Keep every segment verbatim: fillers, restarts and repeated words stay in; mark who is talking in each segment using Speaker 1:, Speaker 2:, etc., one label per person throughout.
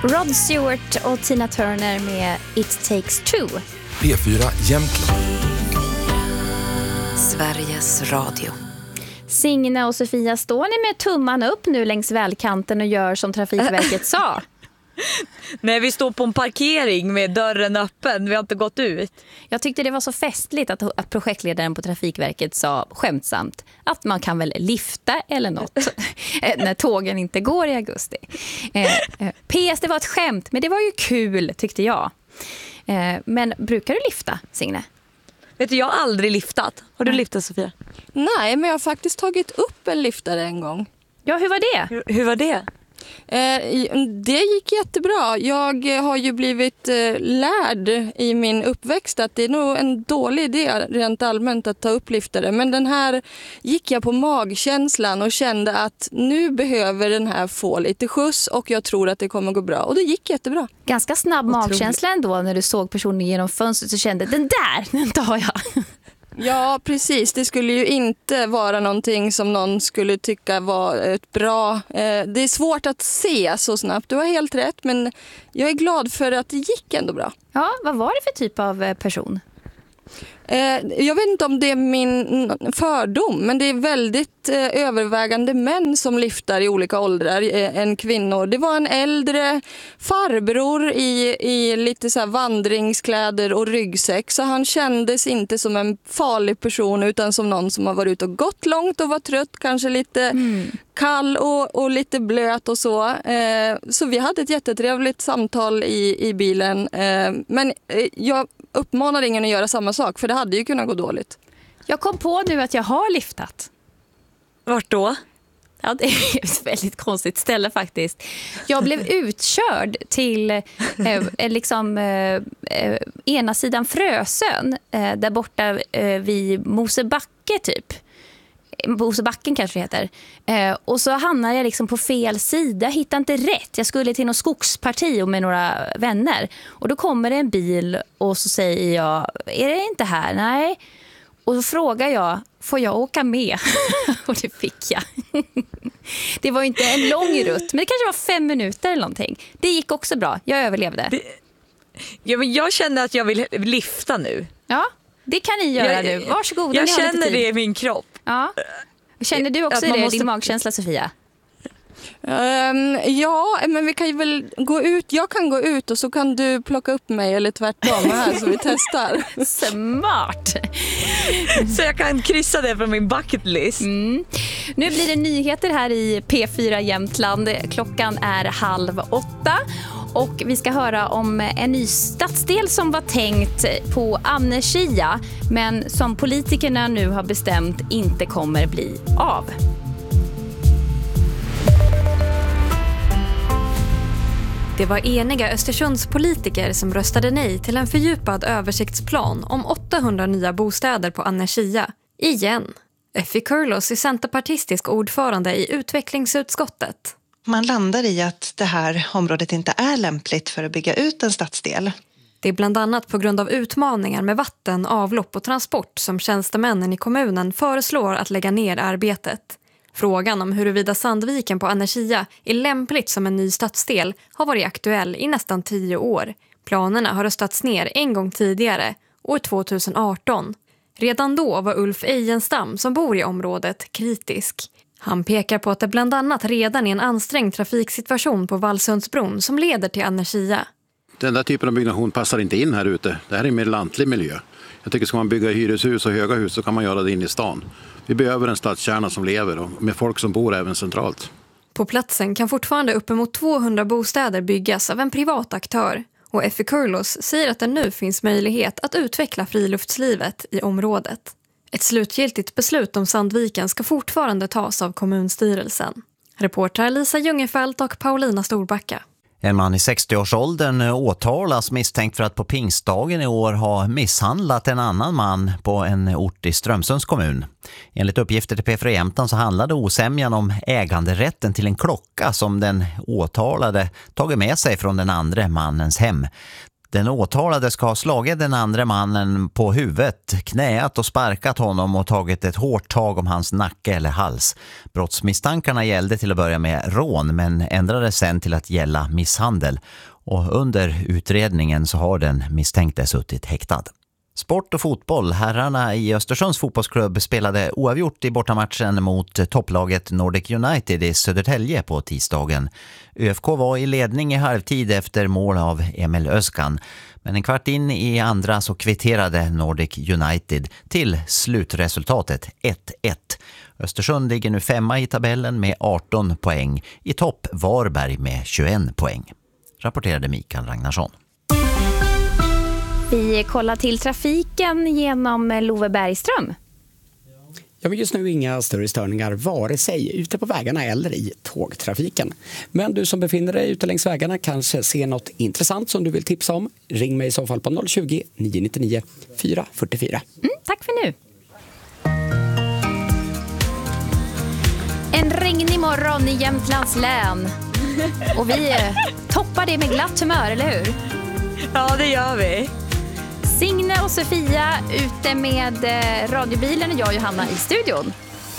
Speaker 1: Rod Stewart och Tina Turner med It Takes Two.
Speaker 2: P fyra Jämtland.
Speaker 3: Sveriges Radio.
Speaker 1: Signe och Sofia, står ni med tummarna upp nu längs vägkanten och gör som Trafikverket sa?
Speaker 4: Nej, vi står på en parkering med dörren öppen. Vi har inte gått ut.
Speaker 1: Jag tyckte det var så festligt att, att projektledaren på Trafikverket sa skämtsamt att man kan väl lifta eller något när tågen inte går i augusti. Eh, eh, P S, det var ett skämt, men det var ju kul tyckte jag. Eh, men brukar du lifta, Signe?
Speaker 4: Vet du, jag har aldrig liftat. Har du liftat, Sofia?
Speaker 5: Nej, men jag har faktiskt tagit upp en liftare en gång.
Speaker 1: Ja, hur var det?
Speaker 4: Hur, hur var det?
Speaker 5: Eh, det gick jättebra. Jag har ju blivit eh, lärd i min uppväxt att det är nog en dålig idé rent allmänt att ta upp liftare. Men den här gick jag på magkänslan och kände att nu behöver den här få lite skjuts och jag tror att det kommer gå bra. Och det gick jättebra.
Speaker 1: Ganska snabb magkänsla ändå när du såg personen genom fönstret och kände den där, den tar jag.
Speaker 5: Ja, precis. Det skulle ju inte vara någonting som någon skulle tycka var ett bra... Eh, det är svårt att se så snabbt. Du har helt rätt, men jag är glad för att det gick ändå bra.
Speaker 1: Ja, vad var det för typ av person?
Speaker 5: Eh, jag vet inte om det är min fördom, men det är väldigt eh, övervägande män som lyfter i olika åldrar eh, än kvinnor. Det var en äldre farbror i, i lite så här vandringskläder och ryggsäck, så han kändes inte som en farlig person utan som någon som har varit ute och gått långt och var trött, kanske lite mm. kall och, och lite blöt och så. Eh, så vi hade ett jättetrevligt samtal i, i bilen, eh, men eh, jag uppmanar ingen att göra samma sak, för det hade ju kunnat gå dåligt.
Speaker 1: Jag kom på nu att jag har liftat.
Speaker 4: Vart då?
Speaker 1: Ja, det är ett väldigt konstigt ställe faktiskt. Jag blev utkörd till eh, liksom eh, ena sidan Frösön, eh, där borta eh, vid Mosebacke typ. Mosebacken kanske det heter. Eh, och så hamnade jag liksom på fel sida. Jag hittade inte rätt. Jag skulle till något skogsparti och med några vänner. Och då kommer det en bil och så säger jag, är det inte här? Nej. Och så frågar jag, får jag åka med? Och det fick jag. Det var inte en lång rutt, men det kanske var fem minuter eller någonting. Det gick också bra. Jag överlevde.
Speaker 4: Det... Ja, men jag känner att jag vill lifta nu.
Speaker 1: Ja, det kan ni göra
Speaker 4: jag,
Speaker 1: nu. Varsågod.
Speaker 4: Jag känner det i min kropp.
Speaker 1: Ja. Känner du också det, måste... din magkänsla, Sofia?
Speaker 5: Um, ja, men vi kan ju väl gå ut. Jag kan gå ut och så kan du plocka upp mig eller tvärtom här så vi testar.
Speaker 1: Smart!
Speaker 4: Så jag kan kryssa det från min bucket list.
Speaker 1: Mm. Nu blir det nyheter här i P fyra Jämtland. Klockan är halv åtta. Och vi ska höra om en ny stadsdel som var tänkt på Annekia, men som politikerna nu har bestämt inte kommer bli av.
Speaker 3: Det var eniga Östersunds politiker som röstade nej till en fördjupad översiktsplan om åttahundra nya bostäder på Annekia. Igen. Effie Kurlos är centerpartistisk ordförande i utvecklingsutskottet.
Speaker 6: Man landar i att det här området inte är lämpligt för att bygga ut en stadsdel.
Speaker 3: Det är bland annat på grund av utmaningar med vatten, avlopp och transport som tjänstemännen i kommunen föreslår att lägga ner arbetet. Frågan om huruvida Sandviken på Annekia är lämpligt som en ny stadsdel har varit aktuell i nästan tio år. Planerna har röstats ner en gång tidigare, år tjugoarton. Redan då var Ulf Ejenstam, som bor i området, kritisk. Han pekar på att det bland annat redan är en ansträngd trafiksituation på Vallsundsbron som leder till Annekia.
Speaker 7: Den där typen av byggnation passar inte in här ute. Det här är en mer lantlig miljö. Jag tycker ska man bygga hyreshus och höga hus så kan man göra det in i stan. Vi behöver en stadskärna som lever och med folk som bor även centralt.
Speaker 3: På platsen kan fortfarande uppemot tvåhundra bostäder byggas av en privat aktör. Och Effie Kurlos säger att det nu finns möjlighet att utveckla friluftslivet i området. Ett slutgiltigt beslut om Sandviken ska fortfarande tas av kommunstyrelsen. Reporter Lisa Ljungefelt och Paulina Storbacka.
Speaker 8: En man i sextioårsåldern åtalas misstänkt för att på pingstdagen i år ha misshandlat en annan man på en ort i Strömsunds kommun. Enligt uppgifter till P fyra Jämtland så handlade osämjan om äganderätten till en klocka som den åtalade tagit med sig från den andra mannens hem. Den åtalade ska ha slagit den andra mannen på huvudet, knäat och sparkat honom och tagit ett hårt tag om hans nacke eller hals. Brottsmisstankarna gällde till att börja med rån men ändrades sen till att gälla misshandel. Och under utredningen så har den misstänkte suttit häktad. Sport och fotboll. Herrarna i Östersunds fotbollsklubb spelade oavgjort i bortamatchen mot topplaget Nordic United i Södertälje på tisdagen. ÖFK var i ledning i halvtid efter mål av Emil Özkan. Men en kvart in i andra så kvitterade Nordic United till slutresultatet ett ett. Östersund ligger nu femma i tabellen med arton poäng. I topp Varberg med tjugoen poäng. Rapporterade Mikael Ragnarsson.
Speaker 1: Vi kollar till trafiken genom Love Bergström.
Speaker 9: Ja, men just nu inga större störningar vare sig ute på vägarna eller i tågtrafiken. Men du som befinner dig ute längs vägarna kanske ser något intressant som du vill tipsa om. Ring mig i så fall på noll tjugo, nio nio nio, fyra fyra fyra.
Speaker 1: Mm, tack för nu. En regnig morgon i Jämtlands län. Och vi toppar det med glatt humör, eller hur?
Speaker 4: Ja, det gör vi.
Speaker 1: Signe och Sofia ute med radiobilen och jag och Johanna i studion.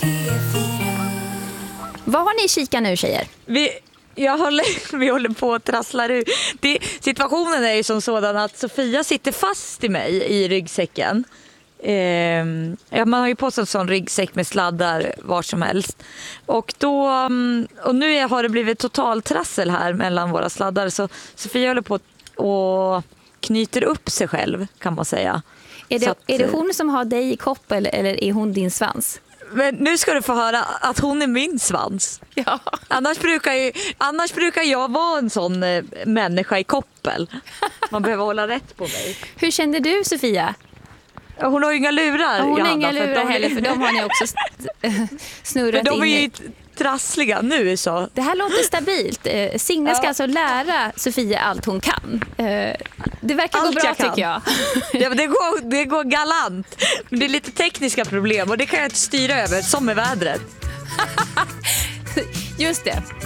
Speaker 1: Vad har ni kika nu, tjejer?
Speaker 4: Vi, jag håller, vi håller på att trassla ut. Det, situationen är ju som sådan att Sofia sitter fast i mig i ryggsäcken. Eh, ja, man har ju på sig en sån ryggsäck med sladdar var som helst. Och, då, och nu har det blivit total trassel här mellan våra sladdar. Så Sofia håller på och knyter upp sig själv, kan man säga.
Speaker 1: Är det,
Speaker 4: att,
Speaker 1: är det hon som har dig i kopp eller, eller är hon din svans?
Speaker 4: Men nu ska du få höra att hon är min svans.
Speaker 1: Ja.
Speaker 4: Annars brukar, ju, annars brukar jag vara en sån eh, människa i koppel. Man behöver hålla rätt på mig.
Speaker 1: Hur kände du, Sofia?
Speaker 4: Hon har ju inga lurar.
Speaker 1: Ja, hon har inga
Speaker 4: Johanna,
Speaker 1: lurar
Speaker 4: för de,
Speaker 1: heller, för de har ni också snurrat in.
Speaker 4: Men de är ju
Speaker 1: i.
Speaker 4: trassliga nu så.
Speaker 1: Det här låter stabilt. Signe ska ja. alltså lära Sofia allt hon kan. Det verkar allt gå bra, jag tycker jag.
Speaker 4: Ja, men det, går, det går galant. Men det är lite tekniska problem och det kan jag inte styra över, som med vädret.
Speaker 1: Just det.